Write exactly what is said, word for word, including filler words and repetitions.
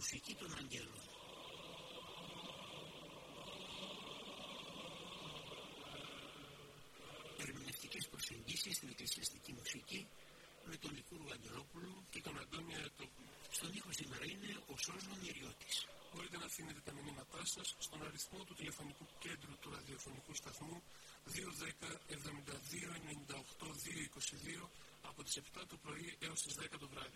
μουσική των αγγέλων. Ερμηνευτικές προσεγγίσεις στην εκκλησιαστική μουσική με τον Νικούργο Αγγελόπουλο και τον Αντώνη Αετόπουλο. Στον ήχο σήμερα είναι ο Σώσον Ιριώτης. Μπορείτε να αφήνετε τα μηνύματά σας στον αριθμό του τηλεφωνικού κέντρου του ραδιοφωνικού σταθμού δύο ένα μηδέν εβδομήντα δύο ενενήντα οκτώ διακόσια είκοσι δύο από τις επτά το πρωί έως τις δέκα το βράδυ.